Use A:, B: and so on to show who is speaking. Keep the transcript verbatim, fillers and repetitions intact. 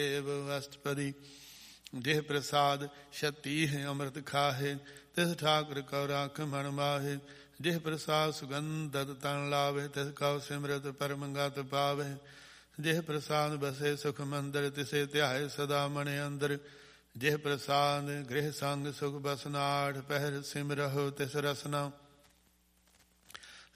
A: ਅਸ਼ਟਪਦੀ। ਜਿਹ ਪ੍ਰਸਾਦ ਛਤੀਹ ਅੰਮ੍ਰਿਤ ਖਾਹੇ, ਤਿਸ ਠਾਕੁਰ ਕਉ ਰਾਖ ਮਨ ਮਾਹੇ। ਜਿਹ ਪ੍ਰਸਾਦ ਸੁਗੰਧਤ ਤਨ ਲਾਵੇ, ਤਿਸ ਕਉ ਸਿਮਰਤ ਪਰਮ ਗਤ ਪਾਵੇ। ਜਿਹ ਪ੍ਰਸਾਦ ਬਸੇ ਸੁਖ ਮੰਦਰ, ਤਿਸੇ ਧਿਆਏ ਸਦਾ ਮਨ ਅੰਦਰ। ਜਿਹ ਪ੍ਰਸਾਦ ਗ੍ਰਹਿ ਸੰਗ ਸੁਖ ਬਸਨਾਠ, ਪਹਿਰ ਸਿਮਰਹੁ ਤਿਸ ਰਸਨਾ।